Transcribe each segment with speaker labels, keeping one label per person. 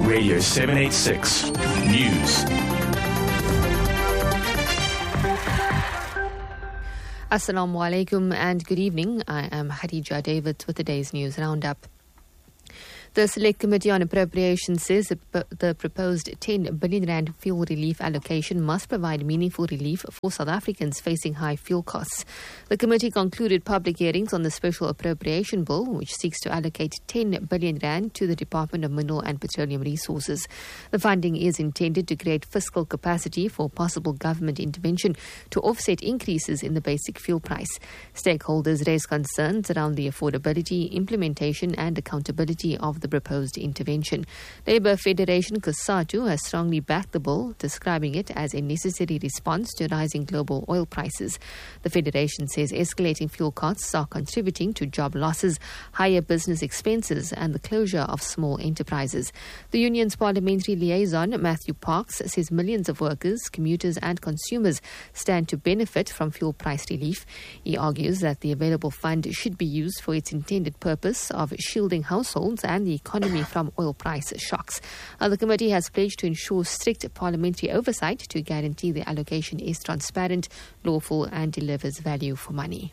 Speaker 1: Radio 786 News.
Speaker 2: Assalamu alaikum and good evening. I am Hadija David with the day's news roundup. The Select Committee on Appropriations says the proposed 10 billion rand fuel relief allocation must provide meaningful relief for South Africans facing high fuel costs. The committee concluded public hearings on the Special Appropriation Bill, which seeks to allocate 10 billion rand to the Department of Mineral and Petroleum Resources. The funding is intended to create fiscal capacity for possible government intervention to offset increases in the basic fuel price. Stakeholders raised concerns around the affordability, implementation and accountability of the proposed intervention. Labour Federation COSATU has strongly backed the bill, describing it as a necessary response to rising global oil prices. The Federation says escalating fuel costs are contributing to job losses, higher business expenses and the closure of small enterprises. The union's parliamentary liaison, Matthew Parks, says millions of workers, commuters and consumers stand to benefit from fuel price relief. He argues that the available fund should be used for its intended purpose of shielding households and the economy from oil price shocks. The committee has pledged to ensure strict parliamentary oversight to guarantee the allocation is transparent, lawful and delivers value for money.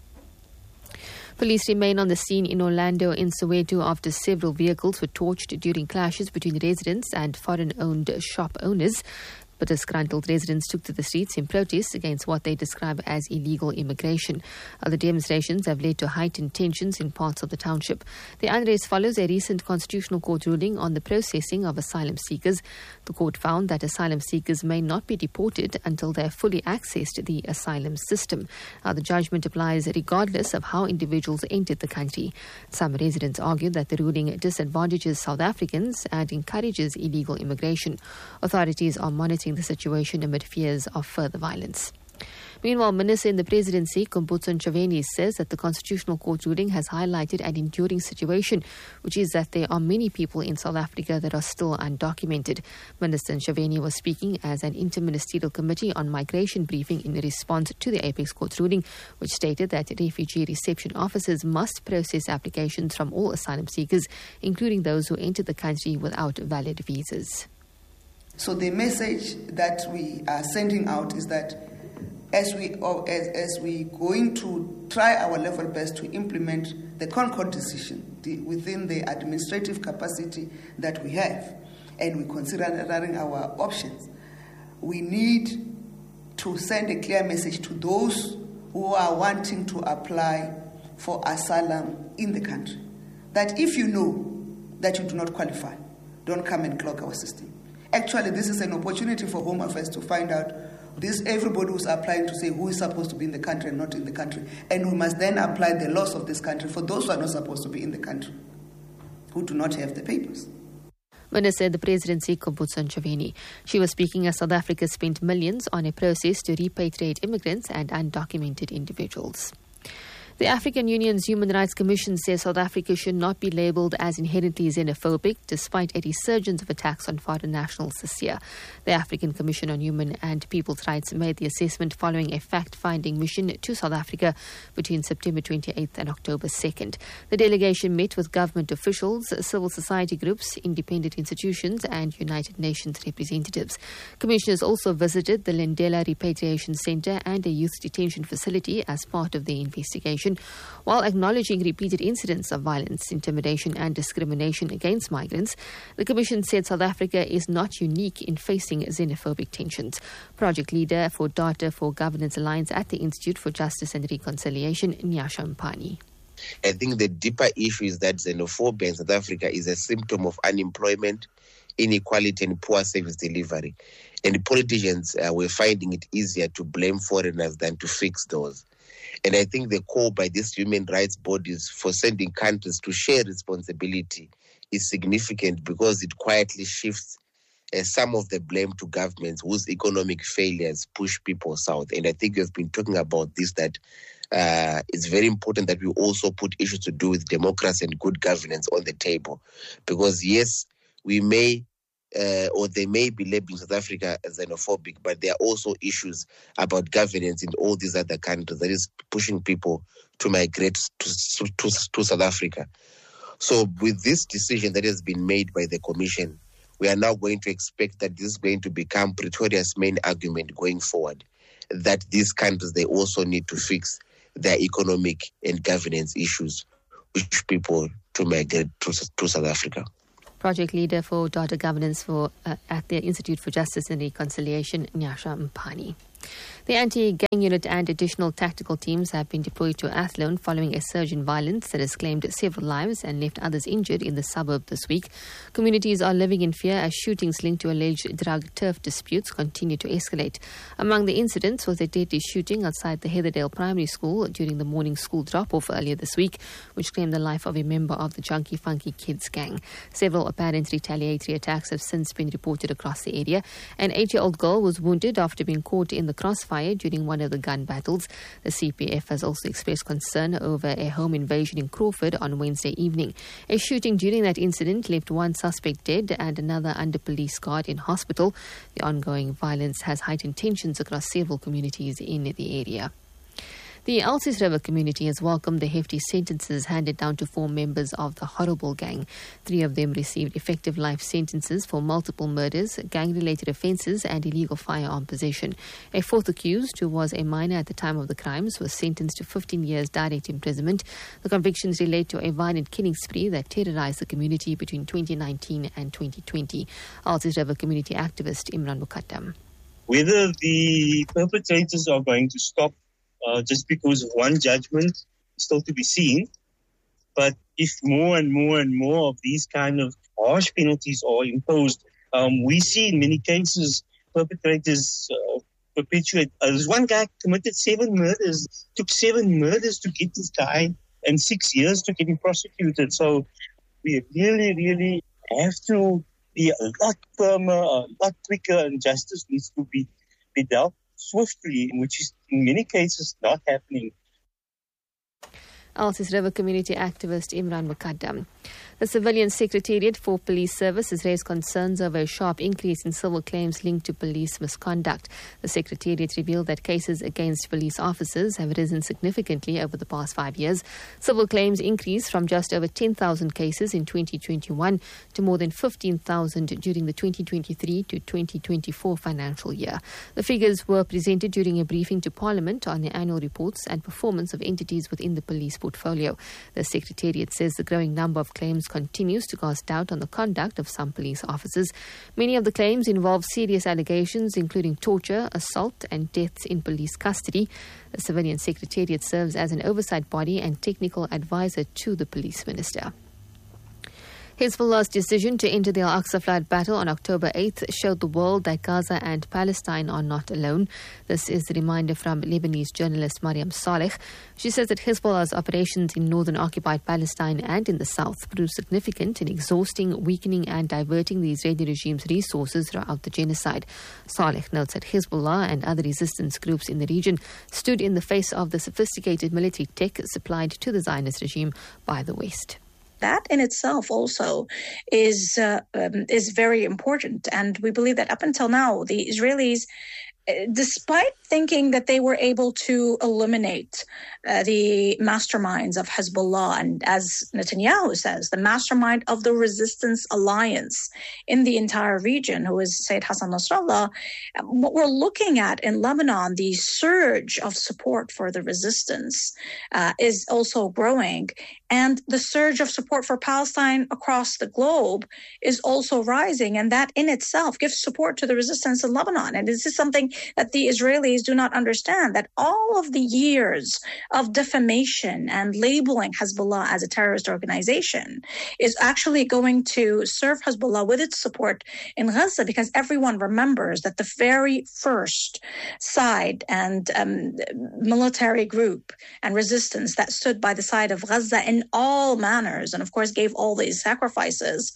Speaker 2: Police remain on the scene in Orlando in Soweto after several vehicles were torched during clashes between residents and foreign-owned shop owners. But disgruntled residents took to the streets in protest against what they describe as illegal immigration. The demonstrations have led to heightened tensions in parts of the township. The unrest follows a recent Constitutional Court ruling on the processing of asylum seekers. The court found that asylum seekers may not be deported until they have fully accessed the asylum system. The judgment applies regardless of how individuals entered the country. Some residents argue that the ruling disadvantages South Africans and encourages illegal immigration. Authorities are monitoring the situation amid fears of further violence. Meanwhile, Minister in the Presidency, Khumbudzo Ntshavheni, says that the Constitutional Court ruling has highlighted an enduring situation, which is that there are many people in South Africa that are still undocumented. Minister Ntshavheni was speaking as an interministerial committee on migration briefing in response to the Apex Court ruling, which stated that refugee reception officers must process applications from all asylum seekers, including those who entered the country without valid visas.
Speaker 3: So the message that we are sending out is that as we going to try our level best to implement the Concord decision within the administrative capacity that we have, and we considering our options, we need to send a clear message to those who are wanting to apply for asylum in the country, that if you know that you do not qualify, don't come and clog our system. Actually, this is an opportunity for Home Affairs to find out everybody who's applying to say who is supposed to be in the country and not in the country. And we must then apply the laws of this country for those who are not supposed to be in the country, who do not have the papers.
Speaker 2: Minister in the Presidency, Khumbudzo Ntshavheni. She was speaking as South Africa spent millions on a process to repatriate immigrants and undocumented individuals. The African Union's Human Rights Commission says South Africa should not be labelled as inherently xenophobic despite a resurgence of attacks on foreign nationals this year. The African Commission on Human and People's Rights made the assessment following a fact-finding mission to South Africa between September 28th and October 2nd. The delegation met with government officials, civil society groups, independent institutions and United Nations representatives. Commissioners also visited the Lendela Repatriation Centre and a youth detention facility as part of the investigation. While acknowledging repeated incidents of violence, intimidation and discrimination against migrants, the Commission said South Africa is not unique in facing xenophobic tensions. Project leader for Data for Governance Alliance at the Institute for Justice and Reconciliation, Nyasha Mpani.
Speaker 4: I think the deeper issue is that xenophobia in South Africa is a symptom of unemployment, inequality and poor service delivery. And politicians were finding it easier to blame foreigners than to fix those. And I think the call by these human rights bodies for sending countries to share responsibility is significant because it quietly shifts some of the blame to governments whose economic failures push people south. And I think we've been talking about this, that it's very important that we also put issues to do with democracy and good governance on the table. Because yes, we may or they may be labeling South Africa as xenophobic, but there are also issues about governance in all these other countries that is pushing people to migrate to South Africa. So with this decision that has been made by the Commission, we are now going to expect that this is going to become Pretoria's main argument going forward, that these countries, they also need to fix their economic and governance issues, which people to migrate to South Africa.
Speaker 2: Project leader for data governance at the Institute for Justice and Reconciliation, Nyasha Mpani. The anti-gang unit and additional tactical teams have been deployed to Athlone following a surge in violence that has claimed several lives and left others injured in the suburb this week. Communities are living in fear as shootings linked to alleged drug turf disputes continue to escalate. Among the incidents was a deadly shooting outside the Heatherdale Primary School during the morning school drop-off earlier this week, which claimed the life of a member of the Junkie Funky Kids gang. Several apparent retaliatory attacks have since been reported across the area. An 8-year-old girl was wounded after being caught in the crossfire during one of the gun battles. The CPF has also expressed concern over a home invasion in Crawford on Wednesday evening. A shooting during that incident left one suspect dead and another under police guard in hospital. The ongoing violence has heightened tensions across several communities in the area. The Alsis River community has welcomed the hefty sentences handed down to 4 members of the Horrible Gang. 3 of them received effective life sentences for multiple murders, gang-related offences and illegal firearm possession. A 4th accused, who was a minor at the time of the crimes, was sentenced to 15 years direct imprisonment. The convictions relate to a violent killing spree that terrorised the community between 2019 and 2020. Alsis River community activist Imran Muqaddam.
Speaker 5: Whether the perpetrators are going to stop just because of one judgment is still to be seen. But if more and more and more of these kind of harsh penalties are imposed, we see in many cases perpetrators perpetuate. There's one guy committed 7 murders, took 7 murders to get this guy and 6 years to get him prosecuted. So we really, really have to be a lot firmer, a lot quicker, and justice needs to be dealt swiftly, which is in many cases not happening.
Speaker 2: Alsis River community activist Imran Muqaddam. The Civilian Secretariat for Police Service has raised concerns over a sharp increase in civil claims linked to police misconduct. The Secretariat revealed that cases against police officers have risen significantly over the past 5 years. Civil claims increased from just over 10,000 cases in 2021 to more than 15,000 during the 2023 to 2024 financial year. The figures were presented during a briefing to Parliament on the annual reports and performance of entities within the police portfolio. The Secretariat says the growing number of claims continues to cast doubt on the conduct of some police officers. Many of the claims involve serious allegations, including torture, assault, and deaths in police custody. The Civilian Secretariat serves as an oversight body and technical advisor to the Police Minister. Hezbollah's decision to enter the Al-Aqsa flood battle on October 8th showed the world that Gaza and Palestine are not alone. This is the reminder from Lebanese journalist Mariam Saleh. She says that Hezbollah's operations in northern occupied Palestine and in the south proved significant in exhausting, weakening and diverting the Israeli regime's resources throughout the genocide. Saleh notes that Hezbollah and other resistance groups in the region stood in the face of the sophisticated military tech supplied to the Zionist regime by the West.
Speaker 6: That in itself also is very important. And we believe that up until now, the Israelis, despite thinking that they were able to eliminate the masterminds of Hezbollah, and as Netanyahu says, the mastermind of the resistance alliance in the entire region, who is Sayyid Hassan Nasrallah, what we're looking at in Lebanon, the surge of support for the resistance is also growing. And the surge of support for Palestine across the globe is also rising. And that in itself gives support to the resistance in Lebanon. And this is something that the Israelis do not understand, that all of the years of defamation and labeling Hezbollah as a terrorist organization is actually going to serve Hezbollah with its support in Gaza, because everyone remembers that the very first side and military group and resistance that stood by the side of Gaza in all manners, and of course gave all these sacrifices,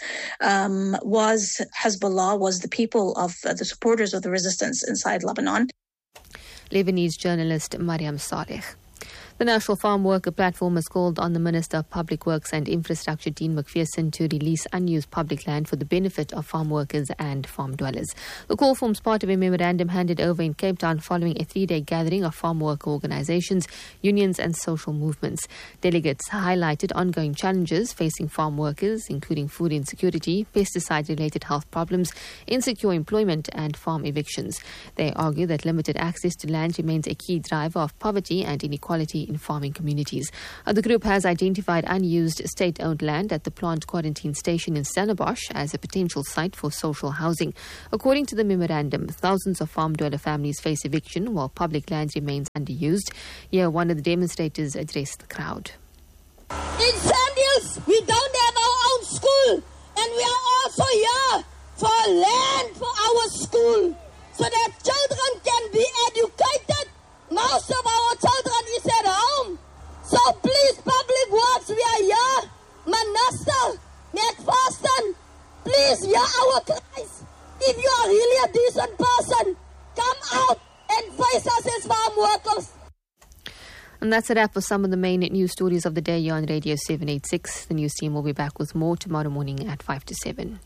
Speaker 6: was Hezbollah, was the people of the supporters of the resistance inside Lebanon.
Speaker 2: Lebanese journalist Mariam Saleh. The National Farm Worker Platform has called on the Minister of Public Works and Infrastructure, Dean McPherson, to release unused public land for the benefit of farm workers and farm dwellers. The call forms part of a memorandum handed over in Cape Town following a 3-day gathering of farm worker organizations, unions and social movements. Delegates highlighted ongoing challenges facing farm workers, including food insecurity, pesticide-related health problems, insecure employment and farm evictions. They argue that limited access to land remains a key driver of poverty and inequality in farming communities. The group has identified unused state-owned land at the plant quarantine station in Stellenbosch as a potential site for social housing. According to the memorandum, thousands of farm dweller families face eviction while public land remains underused. Here, one of the demonstrators addressed the crowd.
Speaker 7: In Sandhills, we don't have our own school, and we are also here for land for our school, so that children can be educated. Most of our children is at home. So please, Public Works, we are here. Minister, McPherson, please hear our cries. If you are really a decent person, come out and face us as farm workers.
Speaker 2: And that's a wrap for some of the main news stories of the day here on Radio 786. The news team will be back with more tomorrow morning at 5 to 7.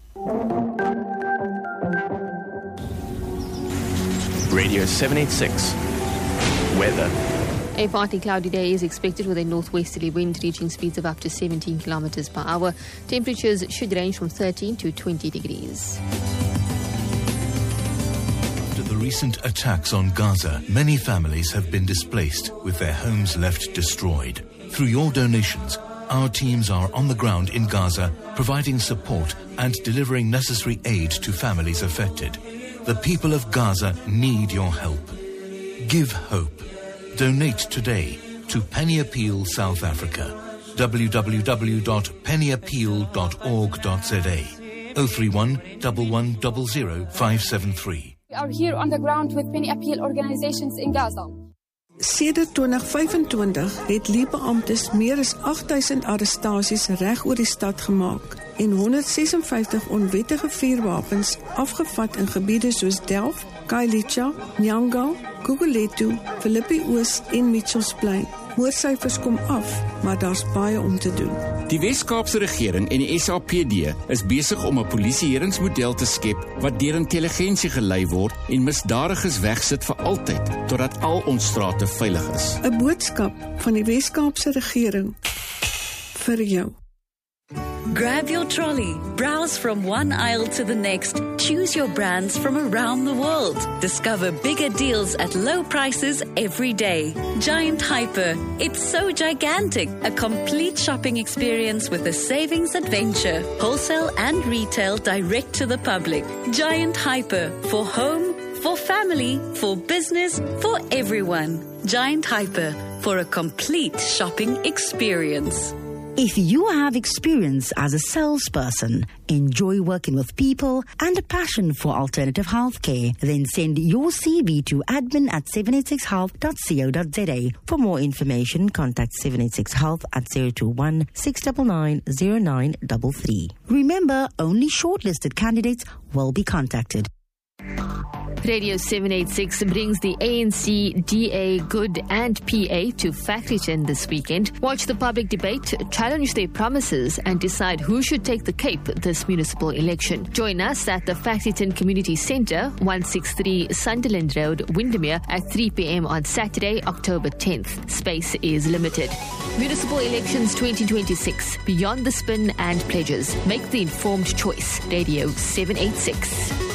Speaker 1: Radio 786. Weather.
Speaker 2: A partly cloudy day is expected with a northwesterly wind reaching speeds of up to 17 kilometers per hour. Temperatures should range from 13 to 20 degrees.
Speaker 8: After the recent attacks on Gaza, many families have been displaced with their homes left destroyed. Through your donations, our teams are on the ground in Gaza, providing support and delivering necessary aid to families affected. The people of Gaza need your help. Give hope. Donate today to Penny Appeal South Africa. www.pennyappeal.org.za 031 1100 573.
Speaker 9: We are here on the ground with Penny Appeal organizations in Gaza.
Speaker 10: Sedert 2025 het Libe-amptes meer as 8000 arrestasies reg oor die stad gemaak en 156 onwettige vuurwapens afgevat in gebiede soos Delft, Khayelitsha, Nyanga, Gugulethu, Philippi Oos en Mitchellsplein. Moordsyfers kom af, maar daar's baie om te doen.
Speaker 11: Die Wes-Kaapse regering en die SAPD is besig om 'n polisieeringsmodel te skep wat deur intelligensie gelei word en misdadigers wegsit vir altyd, totdat al ons strate veilig is.
Speaker 10: 'n Boodskap van die Wes-Kaapse regering vir jou.
Speaker 12: Grab your trolley, browse from one aisle to the next, choose your brands from around the world. Discover bigger deals at low prices every day. Giant Hyper, it's so gigantic. A complete shopping experience with a savings adventure. Wholesale and retail direct to the public. Giant Hyper, for home, for family, for business, for everyone. Giant Hyper, for a complete shopping experience.
Speaker 13: If you have experience as a salesperson, enjoy working with people, and a passion for alternative healthcare, then send your CV to admin@786health.co.za. For more information, contact 786health at 021 699 0933. Remember, only shortlisted candidates will be contacted.
Speaker 2: Radio 786 brings the ANC, DA, Good and PA to Factoryton this weekend. Watch the public debate, challenge their promises and decide who should take the Cape this municipal election. Join us at the Factoryton Community Centre, 163 Sunderland Road, Windermere at 3 p.m. on Saturday, October 10th. Space is limited. Municipal Elections 2026, beyond the spin and pledges. Make the informed choice. Radio 786.